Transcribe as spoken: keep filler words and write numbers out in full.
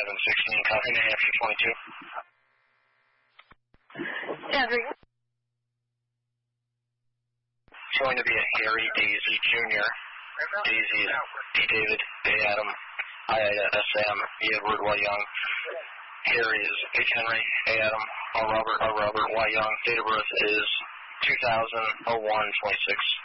seven sixteen, copy New Hampshire twenty-two. Andrew. Showing to be a Harry Daisy Junior Daisy is D. David, A. Adam, I. Ida, S. M, E. Edward, Y. Young. Harry is H. Henry, A. Adam, R. Robert, R. Robert, Y. Young. Date of birth is two thousand, oh one, twenty-six.